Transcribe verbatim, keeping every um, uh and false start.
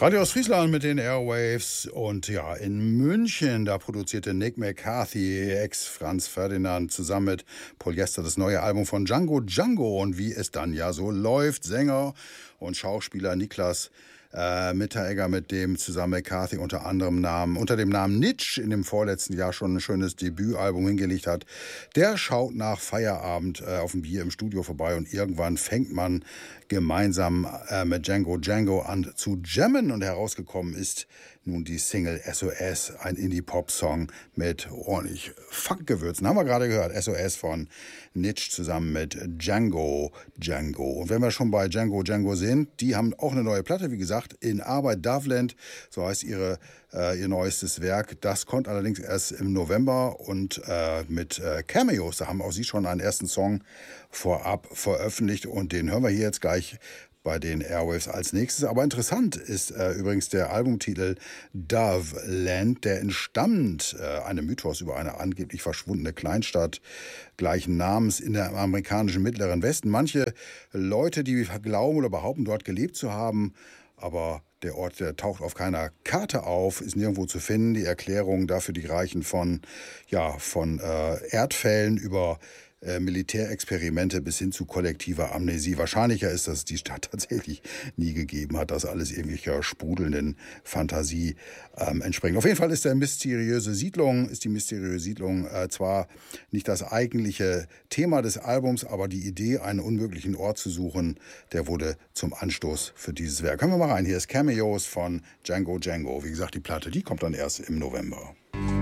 Radio aus Friesland mit den Airwaves und ja, in München, da produzierte Nick McCarthy, Ex-Franz Ferdinand, zusammen mit Polyester das neue Album von Django Django und wie es dann ja so läuft. Sänger und Schauspieler Niklas äh, Mitteregger, mit dem zusammen McCarthy unter anderem Namen, unter dem Namen Nitsch in dem vorletzten Jahr schon ein schönes Debütalbum hingelegt hat. Der schaut nach Feierabend äh, auf ein Bier im Studio vorbei und irgendwann fängt man gemeinsam äh, mit Django Django an zu jammen und herausgekommen ist nun die Single S O S, ein Indie-Pop-Song mit ordentlich Funkgewürzen. Haben wir gerade gehört, S O S von Nitsch zusammen mit Django Django. Und wenn wir schon bei Django Django sind, die haben auch eine neue Platte, wie gesagt, in Arbeit. Doveland, so heißt ihre, äh, ihr neuestes Werk. Das kommt allerdings erst im November und äh, mit äh, Cameos, da haben auch sie schon einen ersten Song vorab veröffentlicht und den hören wir hier jetzt gleich bei den Airwaves als nächstes. Aber interessant ist äh, übrigens der Albumtitel Doveland, der entstammt äh, einem Mythos über eine angeblich verschwundene Kleinstadt gleichen Namens in der amerikanischen Mittleren Westen. Manche Leute, die glauben oder behaupten, dort gelebt zu haben, aber der Ort, der taucht auf keiner Karte auf, ist nirgendwo zu finden. Die Erklärungen dafür, die reichen von, ja, von äh, Erdfällen über äh, Militärexperimente bis hin zu kollektiver Amnesie. Wahrscheinlicher ist, dass es die Stadt tatsächlich nie gegeben hat, dass alles irgendwelcher sprudelnden Fantasie ähm, entspringt. Auf jeden Fall ist der mysteriöse Siedlung, ist die mysteriöse Siedlung äh, zwar nicht das eigentliche Thema des Albums, aber die Idee, einen unmöglichen Ort zu suchen, der wurde zum Anstoß für dieses Werk. Hören wir mal rein. Hier ist Cameos von Django Django. Wie gesagt, die Platte, die kommt dann erst im November.